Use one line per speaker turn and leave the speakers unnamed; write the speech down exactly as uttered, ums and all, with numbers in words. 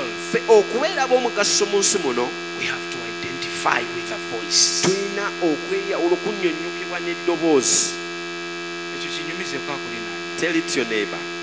world,
ffe okubeera ab'omugaso mu nsi muno
we have to identify with a voice.
tulina okweyawula okunnyonnyokebwa n'eddoboozi.
Ekyo kinyumize kwa kulina.
Tell it to your neighbor.